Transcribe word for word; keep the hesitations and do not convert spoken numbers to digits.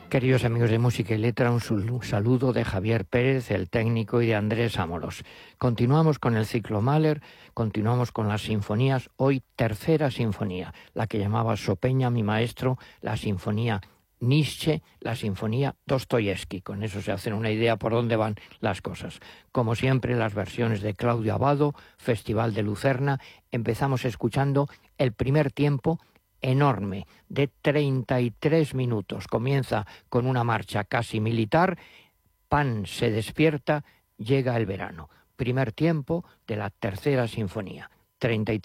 Queridos amigos de Música y Letra, un saludo de Javier Pérez, el técnico, y de Andrés Ámoros. Continuamos con el ciclo Mahler, continuamos con las sinfonías, hoy tercera sinfonía, la que llamaba Sopeña, mi maestro, la sinfonía Nietzsche, la sinfonía Dostoyevsky. Con eso se hacen una idea por dónde van las cosas. Como siempre, las versiones de Claudio Abbado, Festival de Lucerna. Empezamos escuchando el primer tiempo enorme, de treinta y tres minutos. Comienza con una marcha casi militar. Pan se despierta, llega el verano. Primer tiempo de la tercera sinfonía, treinta y tres